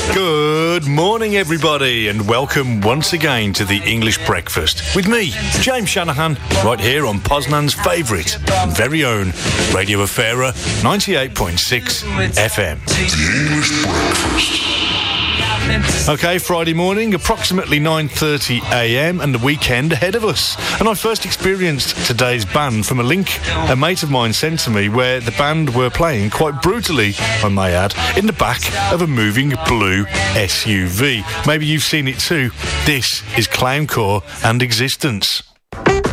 Good morning, everybody, and welcome once again to the English Breakfast with me, James Shanahan, right here on Poznan's favourite and very own Radio Afera 98.6 FM. The English Breakfast. Okay, Friday morning, approximately 9:30am, and the weekend ahead of us. And I first experienced today's band from a link a mate of mine sent to me, where the band were playing quite brutally, I may add, in the back of a moving blue SUV. Maybe you've seen it too. This is Clowncore and Existence.